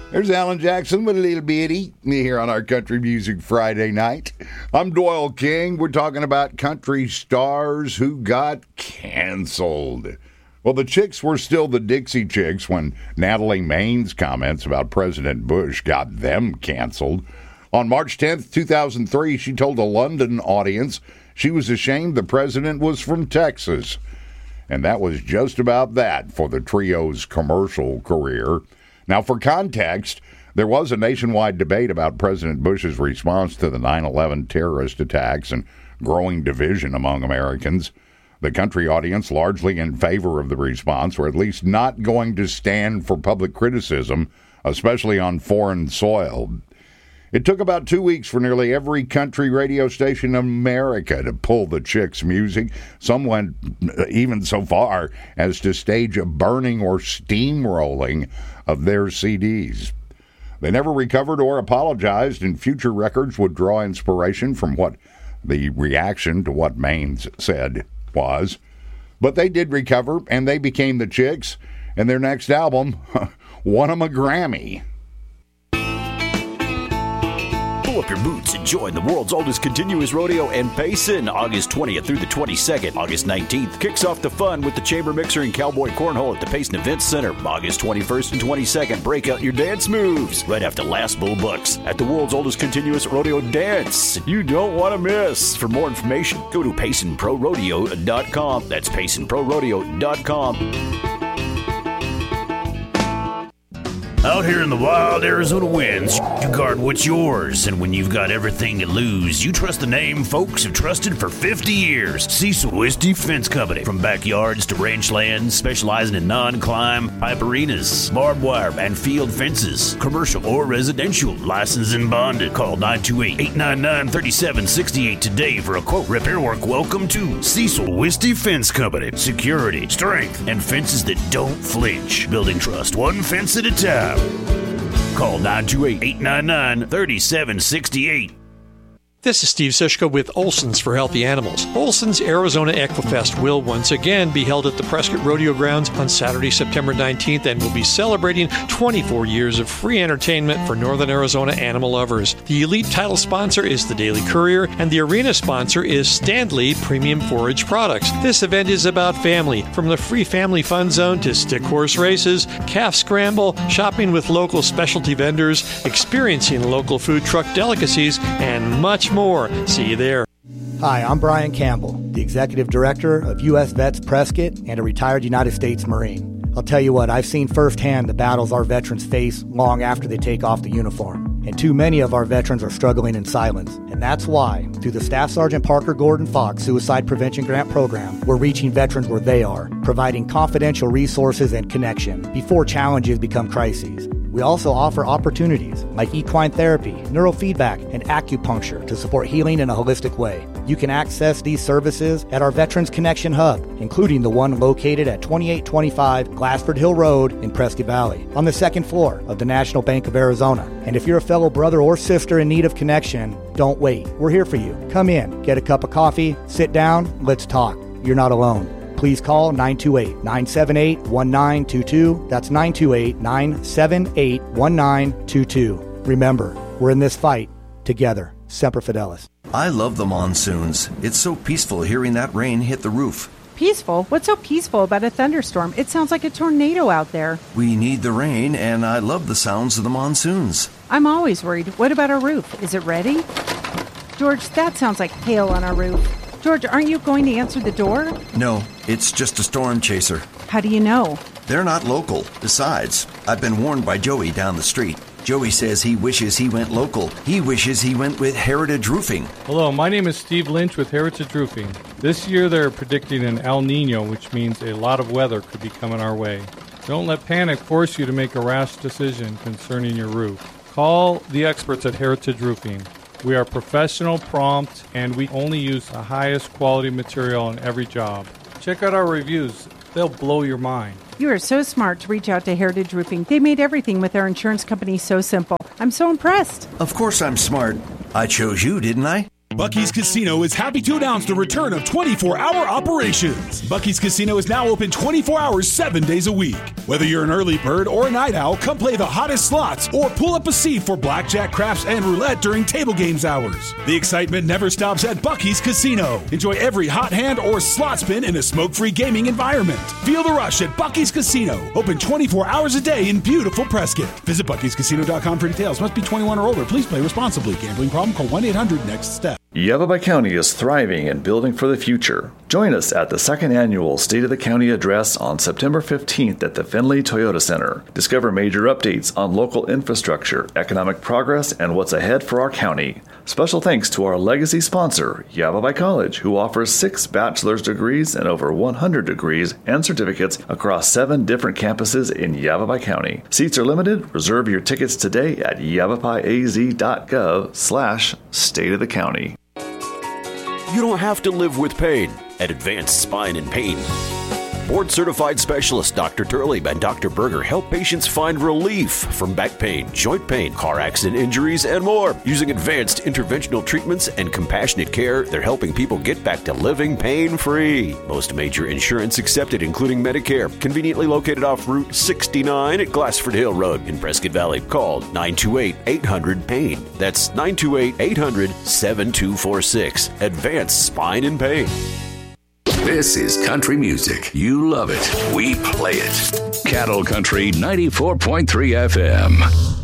There's Alan Jackson with a little bitty here on our Country Music Friday night. I'm Doyle King. We're talking about country stars who got canceled. Well, the Chicks were still the Dixie Chicks when Natalie Maine's comments about President Bush got them canceled. On March 10th, 2003, she told a London audience she was ashamed the president was from Texas. And that was just about that for the trio's commercial career. Now, for context, there was a nationwide debate about President Bush's response to the 9/11 terrorist attacks and growing division among Americans. The country audience, largely in favor of the response, were at least not going to stand for public criticism, especially on foreign soil. It took about 2 weeks for nearly every country radio station in America to pull the Chicks' music. Some went even so far as to stage a burning or steamrolling of their CDs. They never recovered or apologized, and future records would draw inspiration from what the reaction to what Maines said was. But they did recover, and they became the Chicks, and their next album won them a Grammy. Pull up your boots and join the world's oldest continuous rodeo in Payson, August 20th through the 22nd. August 19th kicks off the fun with the Chamber Mixer and Cowboy Cornhole at the Payson Events Center. August 21st and 22nd, break out your dance moves right after Last Bull Bucks at the world's oldest continuous rodeo dance. You don't want to miss. For more information, go to PaysonProRodeo.com. That's PaysonProRodeo.com. Out here in the wild Arizona winds, you guard what's yours. And when you've got everything to lose, you trust the name folks have trusted for 50 years. Cecil Wisty Fence Company. From backyards to ranch lands, specializing in non-climb, pipe arenas, barbed wire, and field fences. Commercial or residential, licensed and bonded. Call 928-899-3768 today for a quote. Repair work. Welcome to Cecil Wisty Fence Company. Security, strength, and fences that don't flinch. Building trust one fence at a time. Call 928-899-3768. This is Steve Sischka with Olson's for Healthy Animals. Olson's Arizona Equifest will once again be held at the Prescott Rodeo Grounds on Saturday, September 19th, and will be celebrating 24 years of free entertainment for Northern Arizona animal lovers. The elite title sponsor is the Daily Courier, and the arena sponsor is Standley Premium Forage Products. This event is about family, from the free family fun zone to stick horse races, calf scramble, shopping with local specialty vendors, experiencing local food truck delicacies, and much more. See you there. Hi, I'm Brian Campbell, the Executive Director of U.S. Vets Prescott and a retired United States Marine. I'll tell you what, I've seen firsthand the battles our veterans face long after they take off the uniform. And too many of our veterans are struggling in silence. And that's why, through the Staff Sergeant Parker Gordon Fox Suicide Prevention Grant Program, we're reaching veterans where they are, providing confidential resources and connection before challenges become crises. We also offer opportunities like equine therapy, neurofeedback, and acupuncture to support healing in a holistic way. You can access these services at our Veterans Connection Hub, including the one located at 2825 Glassford Hill Road in Prescott Valley, on the second floor of the National Bank of Arizona. And if you're a fellow brother or sister in need of connection, don't wait. We're here for you. Come in, get a cup of coffee, sit down, let's talk. You're not alone. Please call 928-978-1922. That's 928-978-1922. Remember, we're in this fight together. Semper Fidelis. I love the monsoons. It's so peaceful hearing that rain hit the roof. Peaceful? What's so peaceful about a thunderstorm? It sounds like a tornado out there. We need the rain, and I love the sounds of the monsoons. I'm always worried. What about our roof? Is it ready? George, that sounds like hail on our roof. George, aren't you going to answer the door? No, it's just a storm chaser. How do you know? They're not local. Besides, I've been warned by Joey down the street. Joey says he wishes he went local. He wishes he went with Heritage Roofing. Hello, my name is Steve Lynch with Heritage Roofing. This year they're predicting an El Nino, which means a lot of weather could be coming our way. Don't let panic force you to make a rash decision concerning your roof. Call the experts at Heritage Roofing. We are professional, prompt, and we only use the highest quality material on every job. Check out our reviews. They'll blow your mind. You are so smart to reach out to Heritage Roofing. They made everything with their insurance company so simple. I'm so impressed. Of course I'm smart. I chose you, didn't I? Buc-ee's Casino is happy to announce the return of 24-hour operations. Buc-ee's Casino is now open 24 hours, 7 days a week. Whether you're an early bird or a night owl, come play the hottest slots or pull up a seat for blackjack, craps, and roulette during table games hours. The excitement never stops at Buc-ee's Casino. Enjoy every hot hand or slot spin in a smoke-free gaming environment. Feel the rush at Buc-ee's Casino. Open 24 hours a day in beautiful Prescott. Visit Buc-ee'sCasino.com for details. Must be 21 or older. Please play responsibly. Gambling problem? Call 1-800-NEXT-STEP. Yavapai County is thriving and building for the future. Join us at the second annual State of the County address on September 15th at the Findlay Toyota Center. Discover major updates on local infrastructure, economic progress, and what's ahead for our county. Special thanks to our legacy sponsor, Yavapai College, who offers 6 bachelor's degrees and over 100 degrees and certificates across 7 different campuses in Yavapai County. Seats are limited. Reserve your tickets today at yavapaiaz.gov/State of the County. You don't have to live with pain at Advanced Spine and Pain. Board-certified specialists Dr. Turley and Dr. Berger help patients find relief from back pain, joint pain, car accident injuries, and more. Using advanced interventional treatments and compassionate care, they're helping people get back to living pain-free. Most major insurance accepted, including Medicare. Conveniently located off Route 69 at Glassford Hill Road in Prescott Valley. Call 928-800-PAIN. That's 928-800-7246. Advanced Spine and Pain. This is country music. You love it. We play it. Cattle Country 94.3 FM.